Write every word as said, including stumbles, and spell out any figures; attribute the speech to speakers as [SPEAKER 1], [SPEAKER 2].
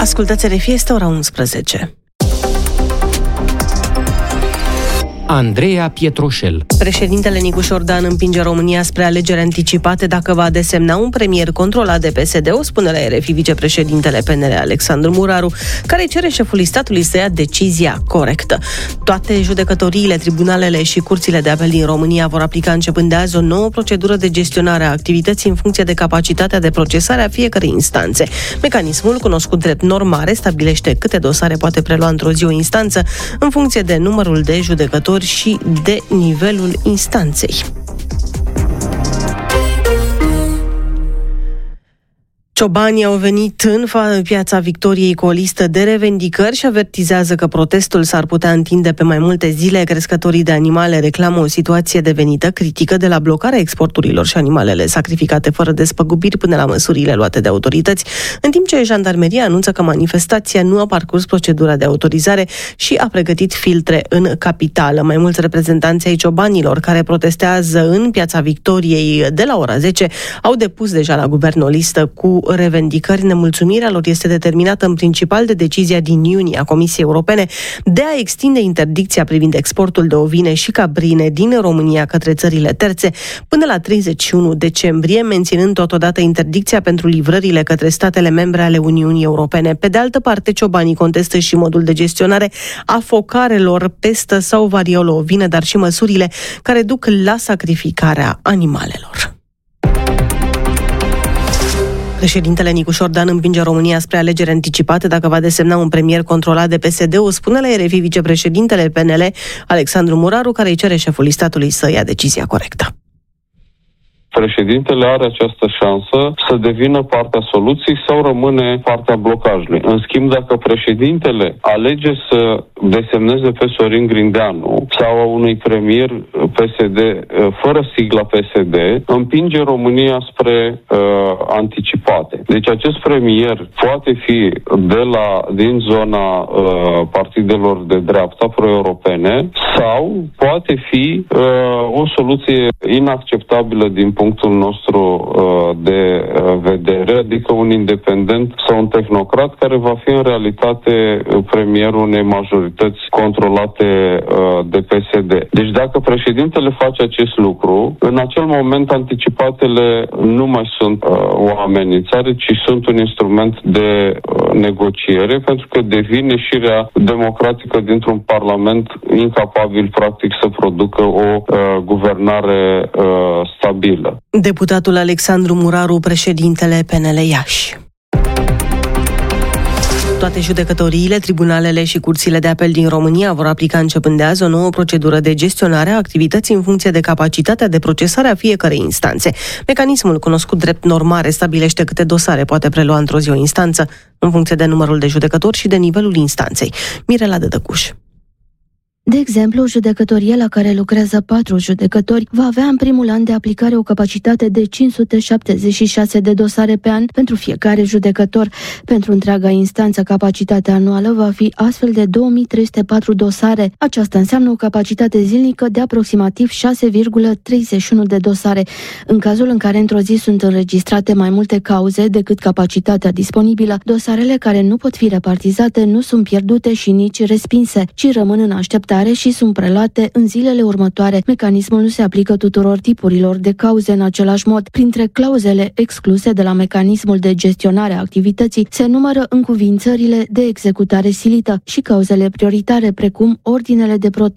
[SPEAKER 1] Ascultați R F I, este ora unsprezece.
[SPEAKER 2] Andreea Pietroșel.
[SPEAKER 1] Președintele Nicu Șordan împinge România spre alegeri anticipate dacă va desemna un premier controlat de P S D, o spune la R F I vicepreședintele P N L Alexandru Muraru, care cere șefului statului să ia decizia corectă. Toate judecătoriile, tribunalele și curțile de apel din România vor aplica începând de azi o nouă procedură de gestionare a activității în funcție de capacitatea de procesare a fiecărei instanțe. Mecanismul, cunoscut drept normare, stabilește câte dosare poate prelua într-o zi o instanță în funcție de numărul de judecători și de nivelul instanței. Ciobanii au venit în Piața Victoriei cu o listă de revendicări și avertizează că protestul s-ar putea întinde pe mai multe zile. Crescătorii de animale reclamă o situație devenită critică, de la blocarea exporturilor și animalele sacrificate fără despăgubiri până la măsurile luate de autorități, în timp ce jandarmeria anunță că manifestația nu a parcurs procedura de autorizare și a pregătit filtre în capitală. Mai mulți reprezentanți ai ciobanilor care protestează în Piața Victoriei de la ora zece au depus deja la guvern o listă cu revendicări. Nemulțumirea lor este determinată în principal de decizia din iunie a Comisiei Europene de a extinde interdicția privind exportul de ovine și caprine din România către țările terțe până la treizeci și unu decembrie, menținând totodată interdicția pentru livrările către statele membre ale Uniunii Europene. Pe de altă parte, ciobanii contestă și modul de gestionare a focarelor, pestă sau variolă ovină, dar și măsurile care duc la sacrificarea animalelor. Președintele Nicu Șordan împinge România spre alegeri anticipate dacă va desemna un premier controlat de P S D, o spune la R F I vicepreședintele P N L Alexandru Muraru, care îi cere șefului statului să ia decizia corectă.
[SPEAKER 3] Președintele are această șansă să devină partea soluției sau rămâne partea blocajului. În schimb, dacă președintele alege să desemneze pe Sorin Grindeanu sau a unui premier P S D fără sigla P S D, împinge România spre uh, anticipate. Deci acest premier poate fi de la, din zona uh, partidelor de dreapta pro-europene sau poate fi uh, o soluție inacceptabilă din punctul nostru uh, de uh, vedere, adică un independent sau un tehnocrat care va fi în realitate premierul unei majorități controlate uh, de P S D. Deci dacă președintele face acest lucru, în acel moment anticipatele nu mai sunt uh, o amenințare, ci sunt un instrument de uh, negociere, pentru că devine ieșirea democratică dintr-un parlament incapabil practic să producă o uh, guvernare uh, stabilă.
[SPEAKER 1] Deputatul Alexandru Muraru, președintele P N L Iași. Toate judecătoriile, tribunalele și curțile de apel din România vor aplica începând de azi o nouă procedură de gestionare a activității în funcție de capacitatea de procesare a fiecărei instanțe. Mecanismul, cunoscut drept normare, stabilește câte dosare poate prelua într-o zi o instanță, în funcție de numărul de judecători și de nivelul instanței. Mirela Dădăcuș.
[SPEAKER 4] De exemplu, o judecătorie la care lucrează patru judecători va avea în primul an de aplicare o capacitate de cinci sute șaptezeci și șase de dosare pe an pentru fiecare judecător. Pentru întreaga instanță, capacitatea anuală va fi astfel de două mii trei sute patru dosare. Aceasta înseamnă o capacitate zilnică de aproximativ șase virgulă treizeci și unu de dosare. În cazul în care într-o zi sunt înregistrate mai multe cauze decât capacitatea disponibilă, dosarele care nu pot fi repartizate nu sunt pierdute și nici respinse, ci rămân în așteptare și sunt preluate în zilele următoare. Mecanismul nu se aplică tuturor tipurilor de cauze în același mod. Printre clauzele excluse de la mecanismul de gestionare a activității se numără încuvințările de executare silită și cauzele prioritare, precum ordinele de protecție